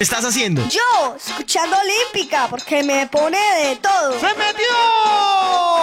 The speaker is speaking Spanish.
estás haciendo? Yo, escuchando Olímpica, porque me pone de todo. ¡Se metió!